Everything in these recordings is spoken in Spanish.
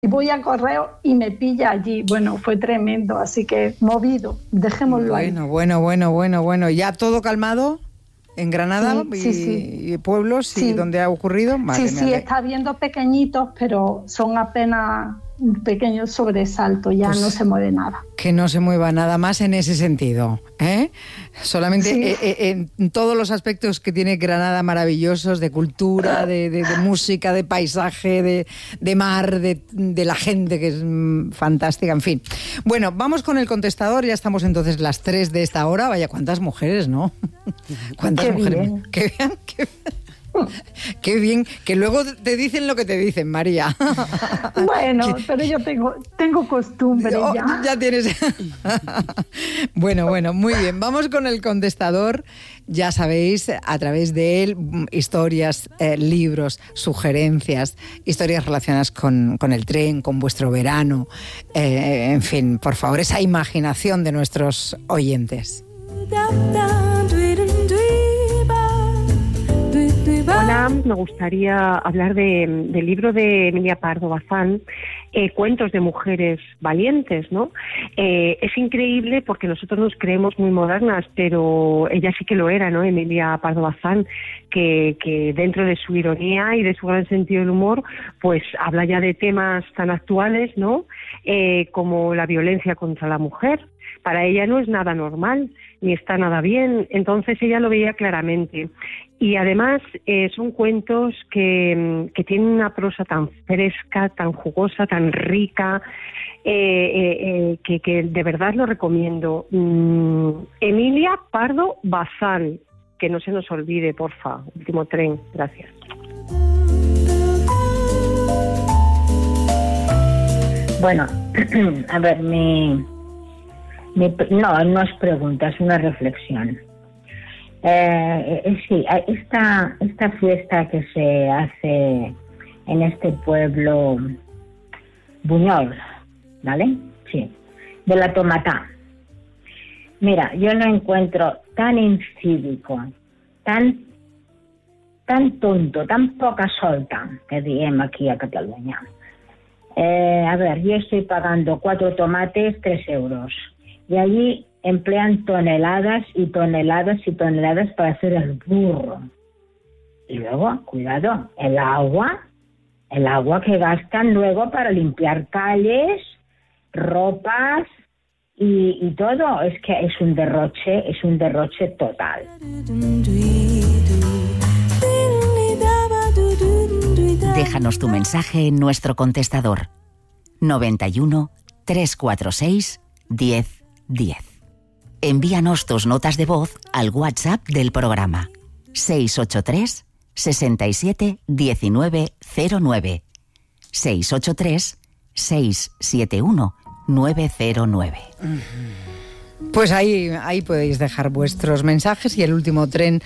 y voy a correo y me pilla allí. Bueno, fue tremendo, así que movido, dejémoslo ahí. Bueno. ¿Ya todo calmado en Granada y pueblos y donde ha ocurrido? Vale, sí, está habiendo pequeñitos, pero son apenas un pequeño sobresalto, ya no se mueve nada. Que no se mueva nada más en ese sentido, ¿eh? Solamente en todos los aspectos que tiene Granada maravillosos, de cultura, de música, de paisaje, de mar, de la gente, que es fantástica, en fin. Bueno, vamos con el contestador, ya estamos entonces las 3 de esta hora. Vaya, cuántas mujeres, ¿no? ¿Cuántas mujeres? Bien. Qué bien. Qué bien, que luego te dicen lo que te dicen, María. Bueno, pero yo tengo costumbre ya. Ya tienes. Bueno, muy bien. Vamos con el contestador. Ya sabéis, a través de él, historias, libros, sugerencias, historias relacionadas con el tren, con vuestro verano. En fin, por favor, esa imaginación de nuestros oyentes. Hola, me gustaría hablar del libro de Emilia Pardo Bazán, Cuentos de mujeres valientes, ¿no? Es increíble porque nosotros nos creemos muy modernas, pero ella sí que lo era, ¿no? Emilia Pardo Bazán, que dentro de su ironía y de su gran sentido del humor, pues habla ya de temas tan actuales, ¿no? Como la violencia contra la mujer. Para ella no es nada normal, ni está nada bien, entonces ella lo veía claramente. Y además son cuentos que tienen una prosa tan fresca, tan jugosa, tan rica, que de verdad lo recomiendo. Emilia Pardo Bazán, que no se nos olvide, porfa. Último tren, gracias. Bueno, a ver, no es pregunta, es una reflexión. Sí, esta fiesta que se hace en este pueblo Buñol, ¿vale? Sí, de la Tomatá. Mira, yo lo encuentro tan incívico, tan tonto, tan poca solta, que diem aquí a Cataluña. A ver, yo estoy pagando 4 tomates, 3 euros. Y allí emplean toneladas y toneladas y toneladas para hacer el burro. Y luego, cuidado, el agua que gastan luego para limpiar calles, ropas y todo. Es que es un derroche total. Déjanos tu mensaje en nuestro contestador 91 346 1010. Envíanos tus notas de voz al WhatsApp del programa 683 67 19 09 683 671 909. Pues ahí podéis dejar vuestros mensajes y el último tren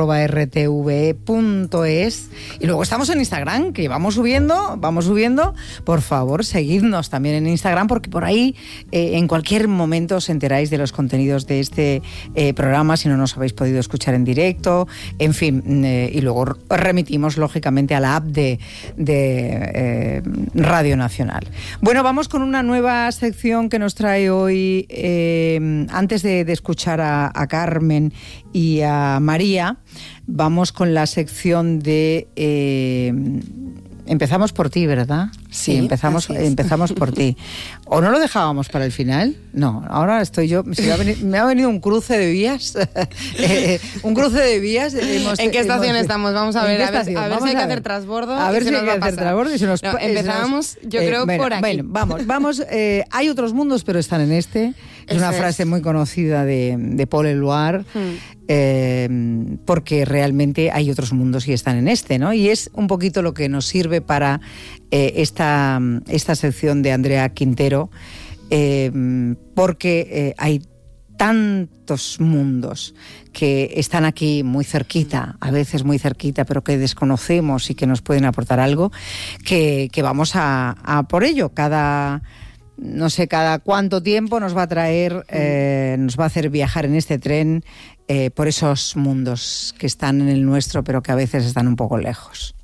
@rtve.es. Y luego estamos en Instagram, que vamos subiendo. Por favor, seguidnos también en Instagram, porque por ahí en cualquier momento os enteráis de los contenidos de este programa, si no nos habéis podido escuchar en directo, en fin, y luego os remitimos lógicamente a la app de Radio Nacional. Bueno, vamos con una nueva sección que nos trae hoy. Antes de escuchar a Carmen y a María, vamos con la sección de... empezamos por ti, ¿verdad? Sí, empezamos por ti. ¿O no lo dejábamos para el final? No, ahora estoy yo... Me ha venido un cruce de vías. Un cruce de vías. ¿En qué estación estamos? Vamos a ver, si hay que hacer transbordo. A ver si hay que hacer transbordo. Empezábamos, yo creo, por aquí. Bueno, vamos. Hay otros mundos, pero están en este. Es una frase muy conocida de Paul Eluard, porque realmente hay otros mundos y están en este, ¿no? Y es un poquito lo que nos sirve para esta sección de Andrea Quintero, porque hay tantos mundos que están aquí muy cerquita, a veces muy cerquita, pero que desconocemos y que nos pueden aportar algo, que vamos a por ello. Cada cuánto tiempo nos va a traer, nos va a hacer viajar en este tren por esos mundos que están en el nuestro, pero que a veces están un poco lejos.